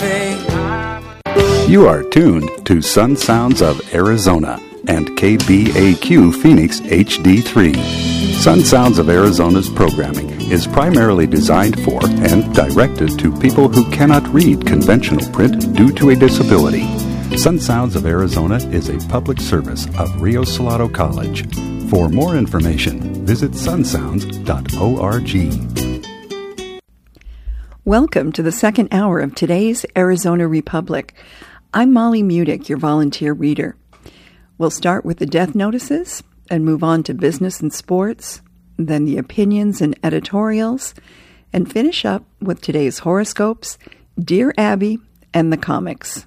You are tuned to Sun Sounds of Arizona and KBAQ Phoenix HD3. Sun Sounds of Arizona's programming is primarily designed for and directed to people who cannot read conventional print due to a disability. Sun Sounds of Arizona is a public service of Rio Salado College. For more information, visit sunsounds.org. Welcome to the second hour of today's Arizona Republic. I'm Molly Mudick, your volunteer reader. We'll start with the death notices and move on to business and sports, then the opinions and editorials, and finish up with today's horoscopes, Dear Abby, and the comics.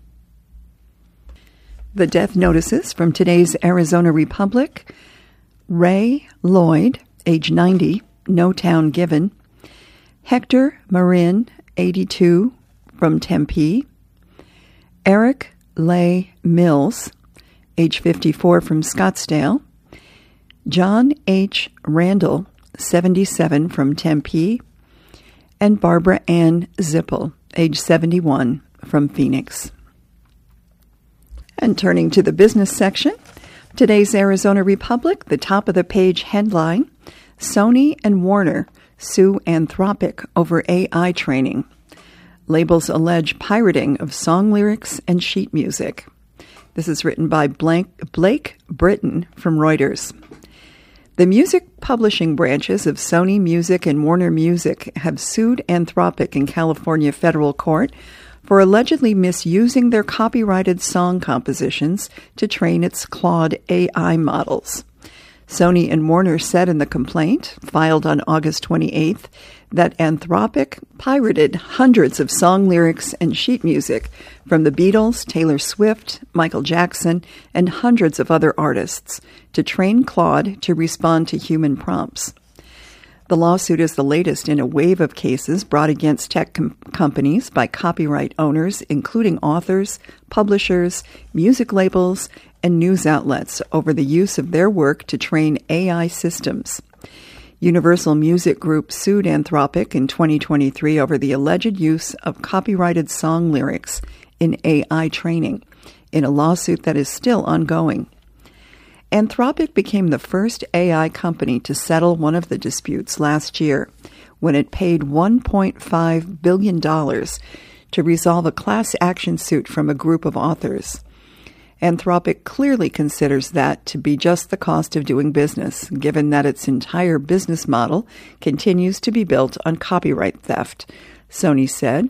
The death notices from today's Arizona Republic: Ray Lloyd, age 90, no town given; Hector Marin, 82, from Tempe; Eric Lay Mills, age 54, from Scottsdale; John H. Randall, 77, from Tempe; and Barbara Ann Zippel, age 71, from Phoenix. And turning to the business section, today's Arizona Republic, the top of the page headline: Sony and Warner sue Anthropic over AI training. Labels allege pirating of song lyrics and sheet music. This is written by Blake Britton from Reuters. The music publishing branches of Sony Music and Warner Music have sued Anthropic in California federal court for allegedly misusing their copyrighted song compositions to train its Claude AI models. Sony and Warner said in the complaint, filed on August 28th, that Anthropic pirated hundreds of song lyrics and sheet music from the Beatles, Taylor Swift, Michael Jackson, and hundreds of other artists to train Claude to respond to human prompts. The lawsuit is the latest in a wave of cases brought against tech companies by copyright owners, including authors, publishers, music labels, and news outlets over the use of their work to train AI systems. Universal Music Group sued Anthropic in 2023 over the alleged use of copyrighted song lyrics in AI training, in a lawsuit that is still ongoing. Anthropic became the first AI company to settle one of the disputes last year, when it paid $1.5 billion to resolve a class action suit from a group of authors. Anthropic clearly considers that to be just the cost of doing business, given that its entire business model continues to be built on copyright theft, Sony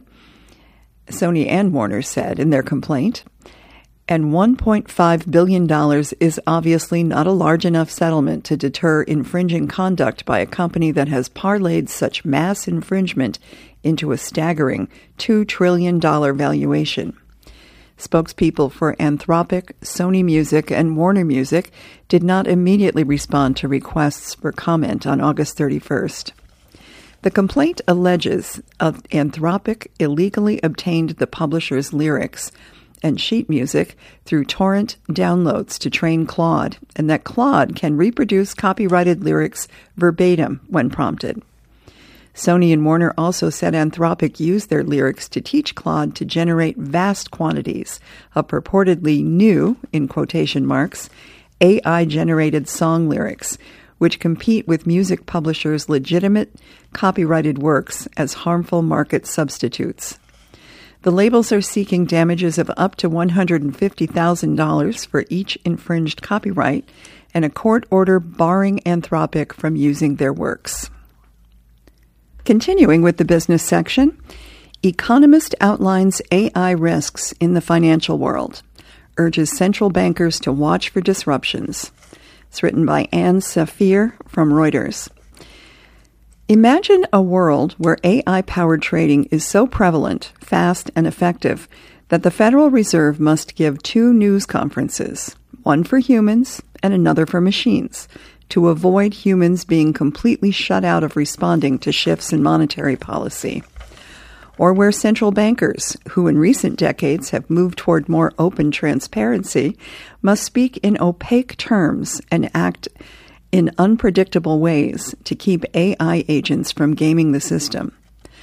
and Warner said in their complaint. And $1.5 billion is obviously not a large enough settlement to deter infringing conduct by a company that has parlayed such mass infringement into a staggering $2 trillion valuation. Spokespeople for Anthropic, Sony Music, and Warner Music did not immediately respond to requests for comment on August 31st. The complaint alleges Anthropic illegally obtained the publisher's lyrics and sheet music through torrent downloads to train Claude, and that Claude can reproduce copyrighted lyrics verbatim when prompted. Sony and Warner also said Anthropic used their lyrics to teach Claude to generate vast quantities of purportedly new, in quotation marks, AI-generated song lyrics, which compete with music publishers' legitimate copyrighted works as harmful market substitutes. The labels are seeking damages of up to $150,000 for each infringed copyright and a court order barring Anthropic from using their works. Continuing with the business section, Economist outlines AI risks in the financial world, urges central bankers to watch for disruptions. It's written by Ann Safir from Reuters. Imagine a world where AI-powered trading is so prevalent, fast, and effective that the Federal Reserve must give 2 news conferences, one for humans and another for machines, to avoid humans being completely shut out of responding to shifts in monetary policy. Or where central bankers, who in recent decades have moved toward more open transparency, must speak in opaque terms and act in unpredictable ways to keep AI agents from gaming the system.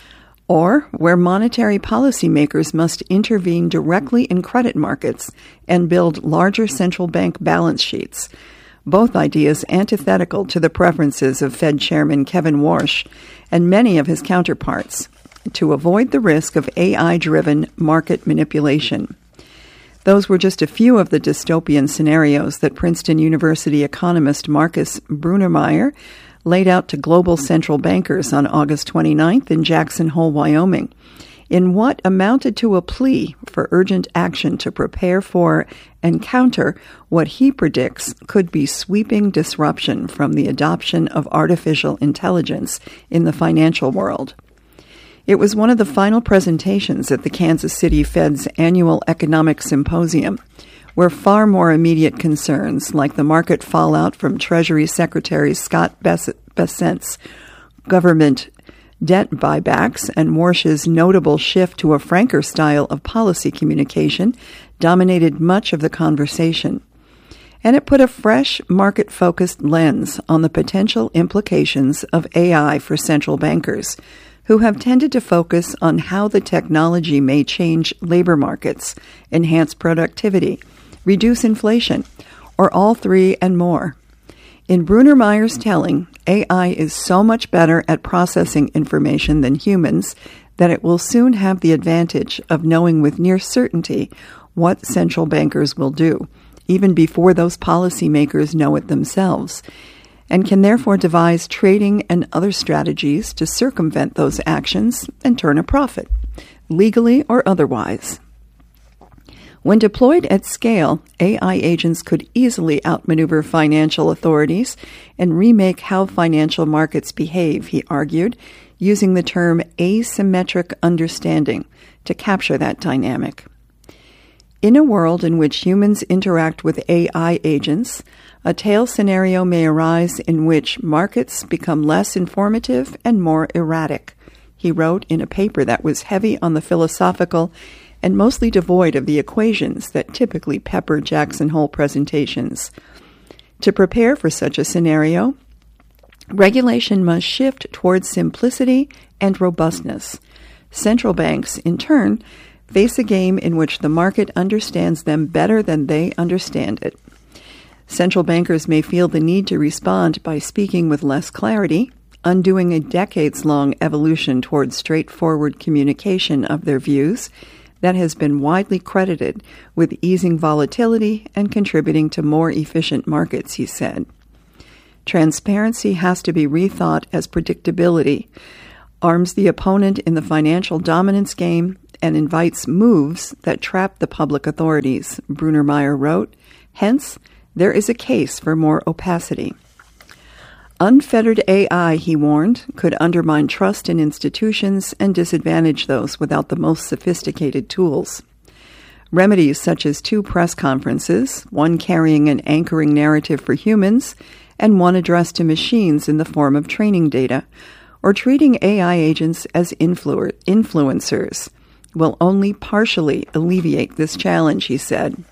or where monetary policymakers must intervene directly in credit markets and build larger central bank balance sheets, both ideas antithetical to the preferences of Fed Chairman Kevin Warsh and many of his counterparts, to avoid the risk of AI-driven market manipulation. Those were just a few of the dystopian scenarios that Princeton University economist Marcus Brunnermeier laid out to global central bankers on August 29th in Jackson Hole, Wyoming, in what amounted to a plea for urgent action to prepare for and counter what he predicts could be sweeping disruption from the adoption of artificial intelligence in the financial world. It was one of the final presentations at the Kansas City Fed's annual economic symposium, where far more immediate concerns, like the market fallout from Treasury Secretary Scott Bessent's government debt buybacks and Warsh's notable shift to a franker style of policy communication, dominated much of the conversation. And it put a fresh, market-focused lens on the potential implications of AI for central bankers, who have tended to focus on how the technology may change labor markets, enhance productivity, reduce inflation, or all three and more. In Brunnermeier's telling, AI is so much better at processing information than humans that it will soon have the advantage of knowing with near certainty what central bankers will do, even before those policymakers know it themselves, and can therefore devise trading and other strategies to circumvent those actions and turn a profit, legally or otherwise. When deployed at scale, AI agents could easily outmaneuver financial authorities and remake how financial markets behave, he argued, using the term asymmetric understanding to capture that dynamic. In a world in which humans interact with AI agents, a tail scenario may arise in which markets become less informative and more erratic, he wrote in a paper that was heavy on the philosophical and mostly devoid of the equations that typically pepper Jackson Hole presentations. To prepare for such a scenario, regulation must shift towards simplicity and robustness. Central banks, in turn, face a game in which the market understands them better than they understand it. Central bankers may feel the need to respond by speaking with less clarity, undoing a decades-long evolution towards straightforward communication of their views that has been widely credited with easing volatility and contributing to more efficient markets, he said. Transparency has to be rethought as predictability, arms the opponent in the financial dominance game, and invites moves that trap the public authorities, Brunnermeier wrote. Hence, there is a case for more opacity. Unfettered AI, he warned, could undermine trust in institutions and disadvantage those without the most sophisticated tools. Remedies such as 2 press conferences, one carrying an anchoring narrative for humans and one addressed to machines in the form of training data, or treating AI agents as influencers, will only partially alleviate this challenge, he said.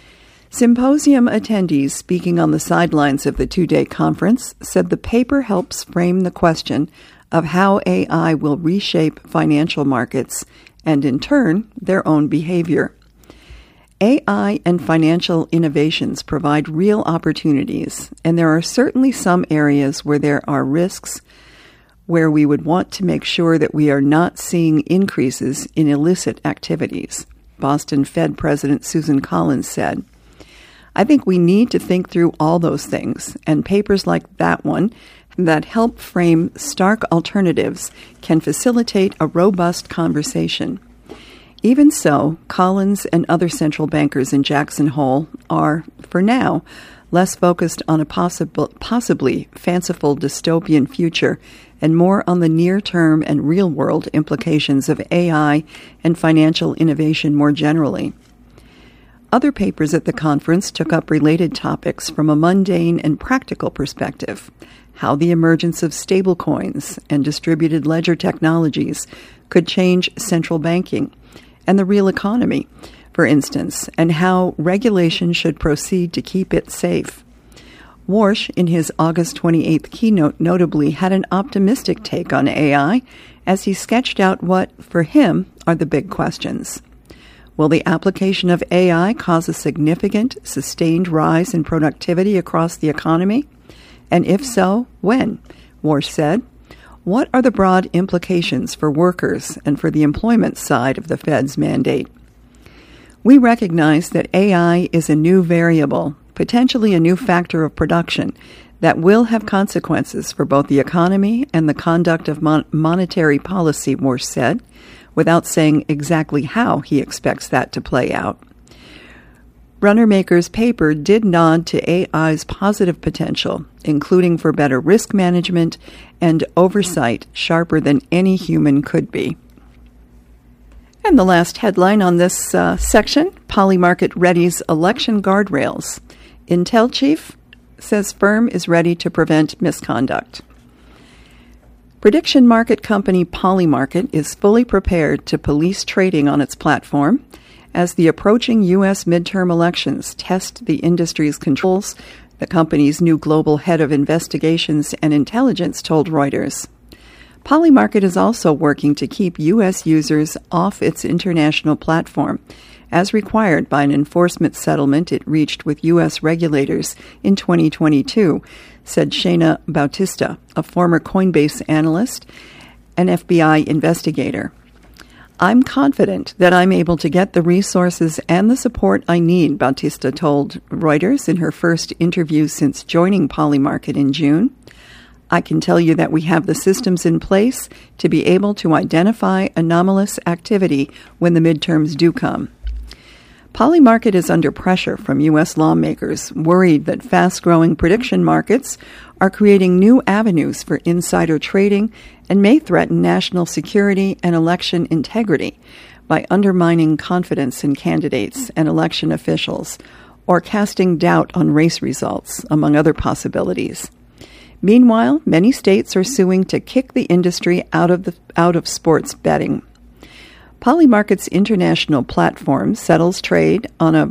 Symposium attendees speaking on the sidelines of the 2-day conference said the paper helps frame the question of how AI will reshape financial markets and, in turn, their own behavior. AI and financial innovations provide real opportunities, and there are certainly some areas where there are risks where we would want to make sure that we are not seeing increases in illicit activities, Boston Fed President Susan Collins said. I think we need to think through all those things, and papers like that one that help frame stark alternatives can facilitate a robust conversation. Even so, Collins and other central bankers in Jackson Hole are, for now, less focused on a possibly fanciful dystopian future and more on the near-term and real-world implications of AI and financial innovation more generally. Other papers at the conference took up related topics from a mundane and practical perspective: how the emergence of stablecoins and distributed ledger technologies could change central banking and the real economy, for instance, and how regulation should proceed to keep it safe. Warsh, in his August 28th keynote, notably had an optimistic take on AI as he sketched out what, for him, are the big questions. Will the application of AI cause a significant, sustained rise in productivity across the economy? And if so, when? Warsh said. What are the broad implications for workers and for the employment side of the Fed's mandate? We recognize that AI is a new variable, potentially a new factor of production, that will have consequences for both the economy and the conduct of monetary policy, Warsh said, without saying exactly how he expects that to play out. Runnermaker's paper did nod to AI's positive potential, including for better risk management and oversight sharper than any human could be. And the last headline on this section, Polymarket readies election guardrails. Intel chief says firm is ready to prevent misconduct. Prediction market company Polymarket is fully prepared to police trading on its platform as the approaching U.S. midterm elections test the industry's controls, the company's new global head of investigations and intelligence told Reuters. Polymarket is also working to keep U.S. users off its international platform, as required by an enforcement settlement it reached with U.S. regulators in 2022, said Shana Bautista, a former Coinbase analyst and FBI investigator. I'm confident that I'm able to get the resources and the support I need, Bautista told Reuters in her first interview since joining Polymarket in June. I can tell you that we have the systems in place to be able to identify anomalous activity when the midterms do come. Polymarket is under pressure from U.S. lawmakers, worried that fast-growing prediction markets are creating new avenues for insider trading and may threaten national security and election integrity by undermining confidence in candidates and election officials or casting doubt on race results, among other possibilities. Meanwhile, many states are suing to kick the industry out of sports betting. Polymarket's international platform settles trades on a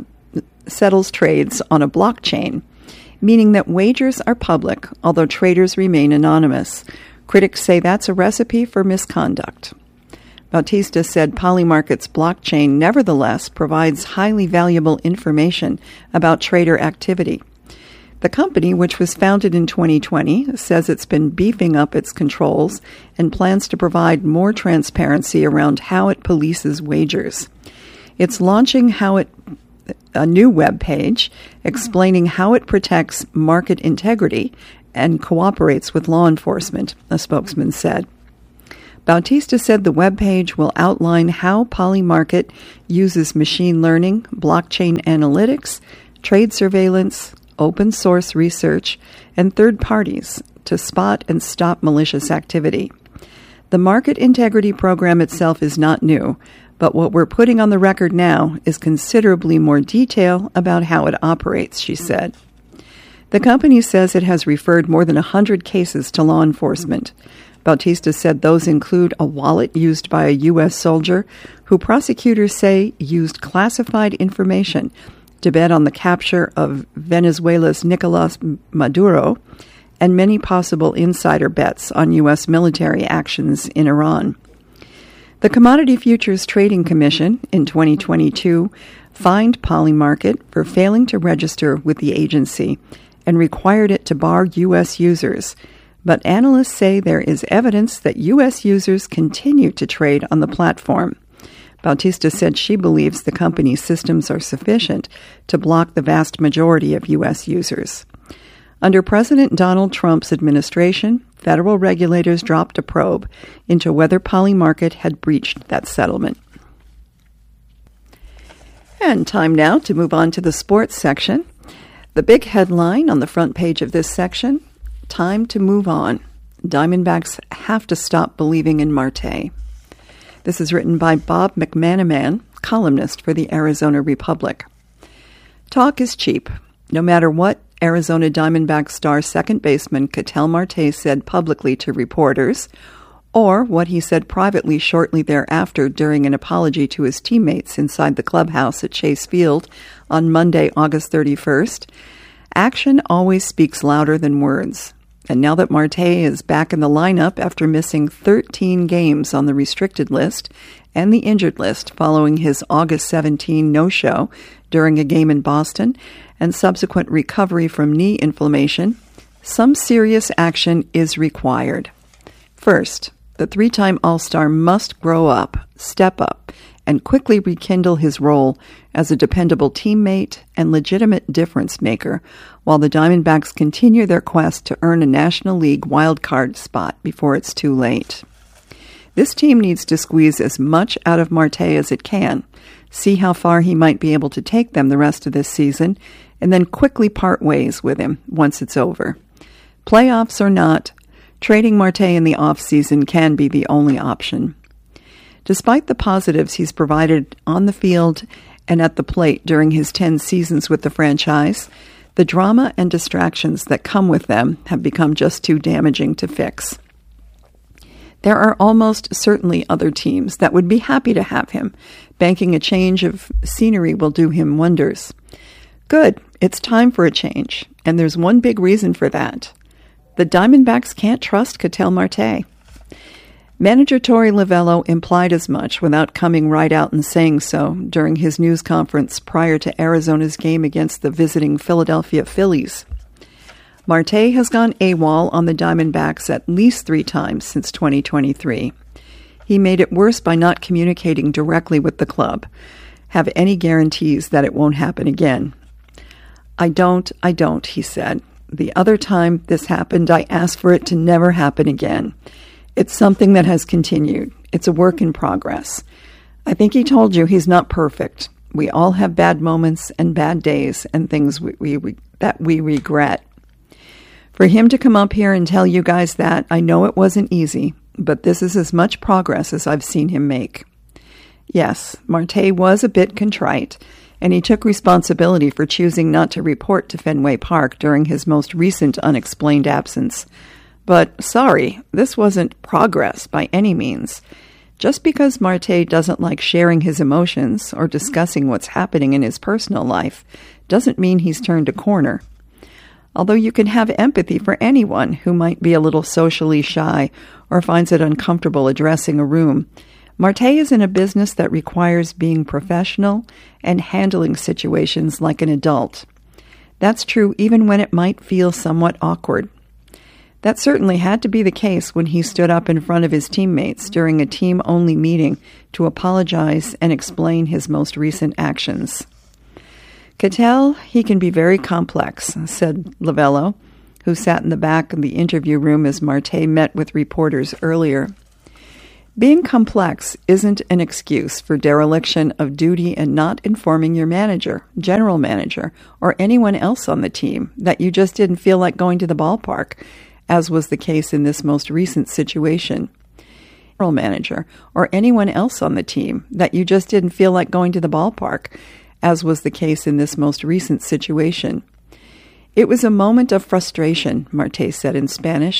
blockchain, meaning that wagers are public, although traders remain anonymous. Critics say that's a recipe for misconduct. Bautista said Polymarket's blockchain nevertheless provides highly valuable information about trader activity. The company, which was founded in 2020, says it's been beefing up its controls and plans to provide more transparency around how it polices wagers. It's launching a new web page explaining how it protects market integrity and cooperates with law enforcement, a spokesman said. Bautista said the web page will outline how Polymarket uses machine learning, blockchain analytics, trade surveillance, open source research, and third parties to spot and stop malicious activity. The market integrity program itself is not new, but what we're putting on the record now is considerably more detail about how it operates, she said. The company says it has referred more than 100 cases to law enforcement. Bautista said those include a wallet used by a U.S. soldier who prosecutors say used classified information to bet on the capture of Venezuela's Nicolas Maduro, and many possible insider bets on U.S. military actions in Iran. The Commodity Futures Trading Commission in 2022 fined Polymarket for failing to register with the agency and required it to bar U.S. users. But analysts say there is evidence that U.S. users continue to trade on the platform. Bautista said she believes the company's systems are sufficient to block the vast majority of U.S. users. Under President Donald Trump's administration, federal regulators dropped a probe into whether Polymarket had breached that settlement. And time now to move on to the sports section. The big headline on the front page of this section, time to move on. Diamondbacks have to stop believing in Marte. This is written by Bob McManaman, columnist for the Arizona Republic. Talk is cheap. No matter what Arizona Diamondback star second baseman Ketel Marte said publicly to reporters, or what he said privately shortly thereafter during an apology to his teammates inside the clubhouse at Chase Field on Monday, August 31st, action always speaks louder than words. And now that Marte is back in the lineup after missing 13 games on the restricted list and the injured list following his August 17 no-show during a game in Boston and subsequent recovery from knee inflammation, some serious action is required. First, the three-time All-Star must grow up, step up, and quickly rekindle his role as a dependable teammate and legitimate difference maker while the Diamondbacks continue their quest to earn a National League wildcard spot before it's too late. This team needs to squeeze as much out of Marte as it can, see how far he might be able to take them the rest of this season, and then quickly part ways with him once it's over. Playoffs or not, trading Marte in the off-season can be the only option. Despite the positives he's provided on the field and at the plate during his 10 seasons with the franchise, the drama and distractions that come with them have become just too damaging to fix. There are almost certainly other teams that would be happy to have him. Banking a change of scenery will do him wonders. Good, it's time for a change, and there's one big reason for that. The Diamondbacks can't trust Ketel Marte. Manager Torey Lovullo implied as much without coming right out and saying so during his news conference prior to Arizona's game against the visiting Philadelphia Phillies. Marte has gone AWOL on the Diamondbacks at least 3 times since 2023. He made it worse by not communicating directly with the club. Have any guarantees that it won't happen again? I don't, he said. The other time this happened, I asked for it to never happen again. It's something that has continued. It's a work in progress. I think he told you he's not perfect. We all have bad moments and bad days and things that we regret. For him to come up here and tell you guys that, I know it wasn't easy, but this is as much progress as I've seen him make. Yes, Marte was a bit contrite, and he took responsibility for choosing not to report to Fenway Park during his most recent unexplained absence. But sorry, this wasn't progress by any means. Just because Marte doesn't like sharing his emotions or discussing what's happening in his personal life doesn't mean he's turned a corner. Although you can have empathy for anyone who might be a little socially shy or finds it uncomfortable addressing a room, Marte is in a business that requires being professional and handling situations like an adult. That's true even when it might feel somewhat awkward. That certainly had to be the case when he stood up in front of his teammates during a team-only meeting to apologize and explain his most recent actions. Ketel, he can be very complex, said Lovullo, who sat in the back of the interview room as Marte met with reporters earlier. Being complex isn't an excuse for dereliction of duty and not informing your manager, general manager, or anyone else on the team that you just didn't feel like going to the ballpark, as was the case in this most recent situation. General manager, or anyone else on the team that you just didn't feel like going to the ballpark, as was the case in this most recent situation. It was a moment of frustration, Marte said in Spanish.